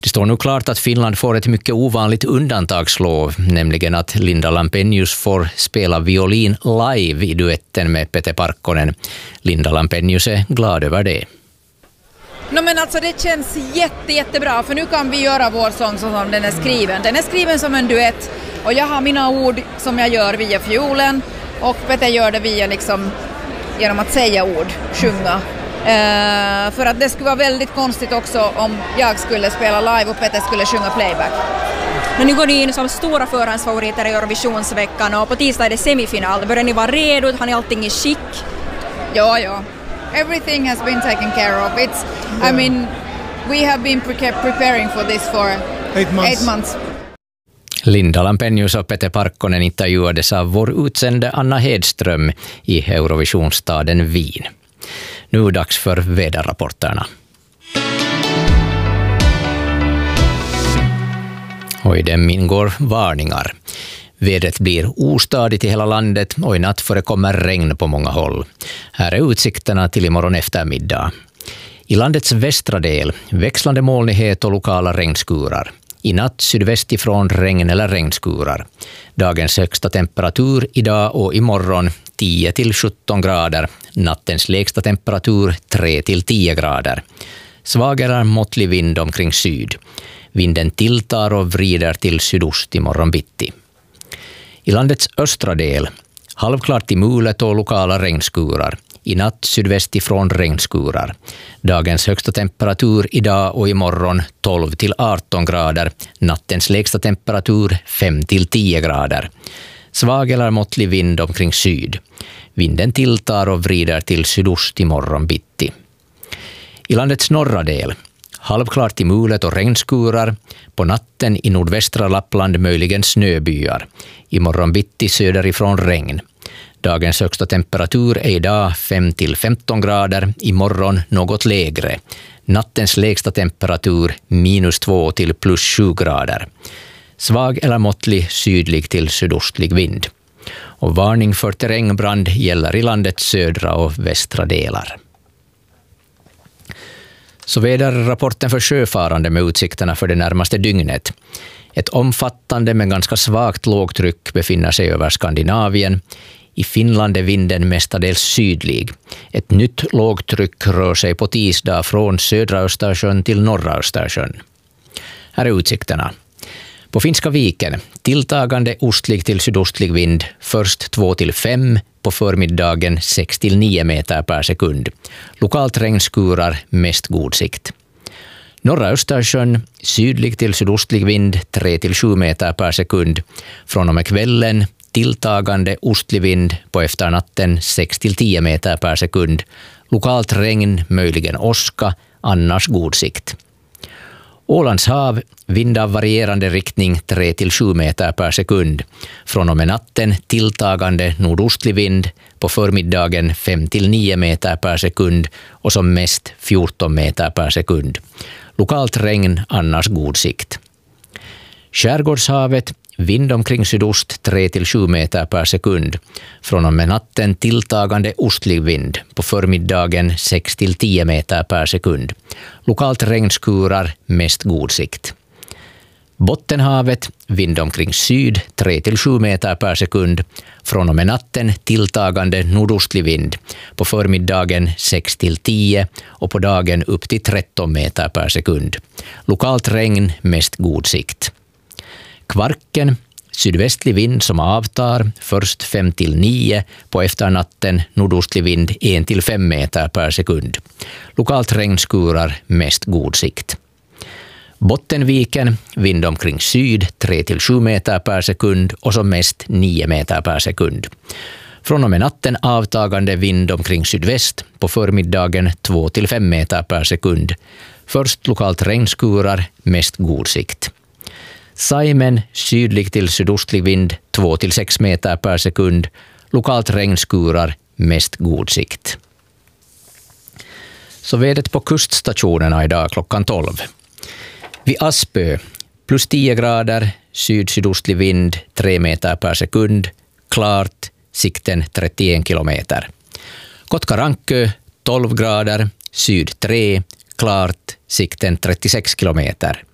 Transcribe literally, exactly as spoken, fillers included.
Det står nu klart att Finland får ett mycket ovanligt undantagslov, nämligen att Linda Lampenius får spela violin live i duetten med Pete Parkkonen. Linda Lampenius är glad över det. No, men alltså det känns jätte, jättebra, för nu kan vi göra vår sång som den är skriven. Den är skriven som en duett och jag har mina ord som jag gör via fiolen och Pete gör det via liksom, genom att säga ord, sjunga. Uh, för att det skulle vara väldigt konstigt också om jag skulle spela live och Pete skulle sjunga playback. Men nu går ni in som stora förhandsfavoriter i Eurovisionsveckan och på tisdag är det semifinal. Börjar ni vara redo? Har ni allting i skick? Ja, ja. Everything has been taken care of. It's, I mean, we have been pre- preparing for this for eight months. Eight months. Linda Lampenius och Pete Parkkonen intervjuades av vår utsände Anna Hedström i Eurovisionsstaden Wien. Nu är dags för väderrapporterna. Och i dem ingår varningar. Vädret blir ostadigt i hela landet och i natt förekommer regn på många håll. Här är utsikterna till imorgon eftermiddag. I landets västra del växlande molnighet och lokala regnskurar. I natt sydväst ifrån regn eller regnskurar. Dagens högsta temperatur idag och imorgon tio till sjutton grader. Nattens lägsta temperatur tre till tio grader. Svag eller måttlig vind omkring syd. Vinden tilltar och vrider till sydost imorgon bitti. I landets östra del halvklart i mulet och lokala regnskurar. I natt sydväst ifrån regnskurar. Dagens högsta temperatur idag och imorgon tolv till arton grader. Nattens lägsta temperatur fem till tio grader. Svag eller måttlig vind omkring syd. Vinden tilltar och vrider till sydost imorgon bitti. I landets norra del halvklart i mulet och regnskurar. På natten i nordvästra Lappland möjligen snöbyar. Imorgon bitti söderifrån regn. Dagens högsta temperatur är idag fem till femton grader, imorgon något lägre. Nattens lägsta temperatur minus två till plus sju grader. Svag eller måttlig sydlig till sydostlig vind. Och varning för terrängbrand gäller i landets södra och västra delar. Så väderrapporten för sjöfarande med utsikterna för det närmaste dygnet. Ett omfattande men ganska svagt lågtryck befinner sig över Skandinavien. I Finland är vinden mestadels sydlig. Ett nytt lågtryck rör sig på tisdag från södra Östersjön till norra Östersjön. Här är utsikterna. På Finska viken, tilltagande ostlig till sydostlig vind, först två till fem, på förmiddagen sex till nio meter per sekund. Lokalt regnskurar, mest god sikt. Norra Östersjön, sydlig till sydostlig vind, tre till sju meter per sekund. Från och med kvällen, tilltagande ostlig vind, på efternatten sex till tio meter per sekund. Lokalt regn, möjligen åska, annars god sikt. Ålands hav, vind av varierande riktning tre till sju meter per sekund. Från och med natten tilltagande nordostlig vind, på förmiddagen fem till nio meter per sekund och som mest fjorton meter per sekund. Lokalt regn, annars god sikt. Skärgårdshavet, vind omkring sydost tre till sju meter per sekund. Från och med natten tilltagande ostlig vind, på förmiddagen sex till tio meter per sekund. Lokalt regnskurar, mest god sikt. Bottenhavet, vind omkring syd tre till sju meter per sekund. Från och med natten tilltagande nordostlig vind, på förmiddagen sex till tio och på dagen upp till tretton meter per sekund. Lokalt regn, mest god sikt. Kvarken, sydvästlig vind som avtar, först fem till nio, på efternatten nordostlig vind en till fem meter per sekund. Lokalt regnskurar, mest god sikt. Bottenviken, vind omkring syd tre till sju meter per sekund och som mest nio meter per sekund. Från och med natten avtagande vind omkring sydväst, på förmiddagen två till fem meter per sekund. Först lokalt regnskurar, mest god sikt. Saimen, sydlig till sydostlig vind två till sex meter per sekund. Lokalt regnskurar, mest god sikt. Så vädret på kuststationerna idag klockan tolv. Vid Aspö, plus tio grader, syd-sydostlig vind tre meter per sekund. Klart, sikten trettioen kilometer. Kotkarankö, tolv grader, syd tre, klart, sikten trettiosex kilometer.